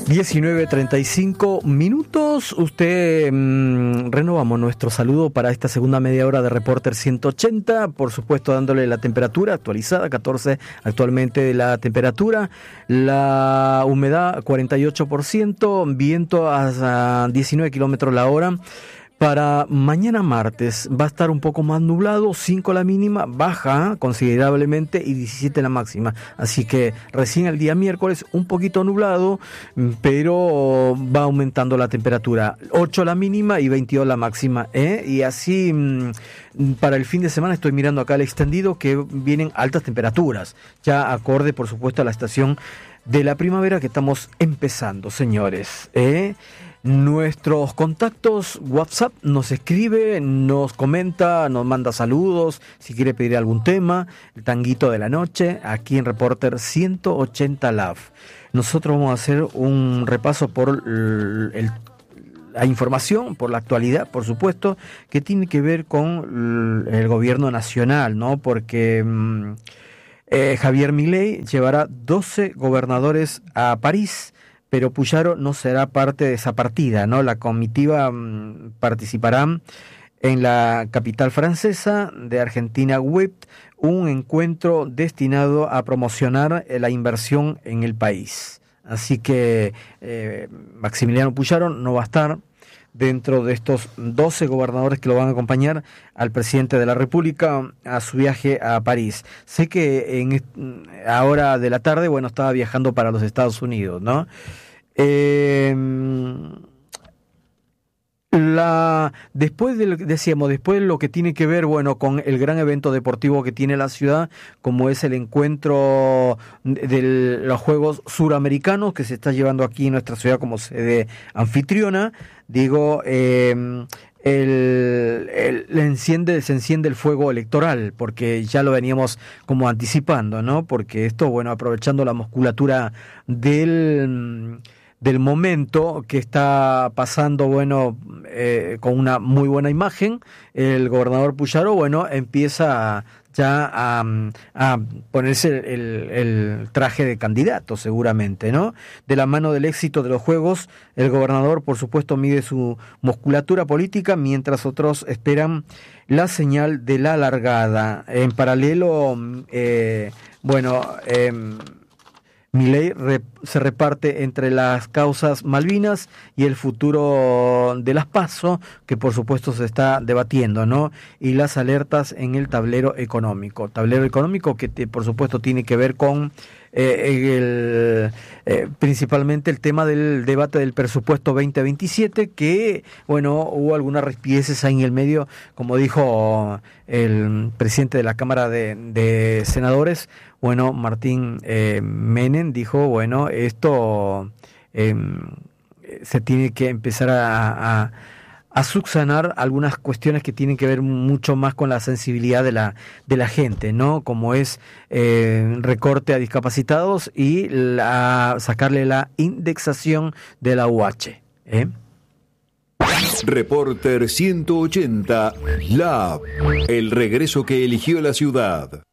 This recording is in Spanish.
19:35. Usted renovamos nuestro saludo para esta segunda media hora de Reporter 180, por supuesto dándole la temperatura actualizada, 14 actualmente la temperatura, la humedad 48%, viento a 19 kilómetros la hora. Para mañana martes va a estar un poco más nublado, 5 la mínima, baja considerablemente y 17 la máxima. Así que recién el día miércoles un poquito nublado, pero va aumentando la temperatura. 8 la mínima y 22 la máxima. Y así para el fin de semana estoy mirando acá el extendido que vienen altas temperaturas. Ya acorde por supuesto a la estación de la primavera que estamos empezando, señores. Nuestros contactos, WhatsApp, nos escribe, nos comenta, nos manda saludos, si quiere pedir algún tema, el tanguito de la noche, aquí en Reporter 180 Love. Nosotros vamos a hacer un repaso por la información, por la actualidad, por supuesto, que tiene que ver con el gobierno nacional, ¿no? Porque Javier Milei llevará 12 gobernadores a París, pero Puyaro no será parte de esa partida, ¿no? La comitiva participará en la capital francesa de Argentina WIPT, un encuentro destinado a promocionar la inversión en el país. Así que Maximiliano Puyaro no va a estar dentro de estos 12 gobernadores que lo van a acompañar al presidente de la República a su viaje a París. Sé que a hora de la tarde, estaba viajando para los Estados Unidos, ¿no? Después de lo que tiene que ver, con el gran evento deportivo que tiene la ciudad, como es el encuentro de los Juegos Suramericanos que se está llevando aquí en nuestra ciudad como sede anfitriona, se enciende el fuego electoral, porque ya lo veníamos como anticipando, ¿no? Porque esto, aprovechando la musculatura del momento que está pasando, con una muy buena imagen, el gobernador Puyaro, empieza ya a ponerse el traje de candidato, seguramente, ¿no? De la mano del éxito de los Juegos, el gobernador, por supuesto, mide su musculatura política, mientras otros esperan la señal de la largada. En paralelo, Milei se reparte entre las causas Malvinas y el futuro de las PASO, que por supuesto se está debatiendo, ¿no? Y las alertas en el tablero económico que por supuesto tiene que ver con principalmente el tema del debate del presupuesto 2027, que hubo algunas rispideces ahí en el medio, como dijo el presidente de la Cámara de Senadores, Martín Menem, dijo, esto se tiene que empezar a subsanar algunas cuestiones que tienen que ver mucho más con la sensibilidad de la gente, ¿no? Como es recorte a discapacitados y sacarle la indexación de la UH. Reporter 180 Lab, el regreso que eligió la ciudad.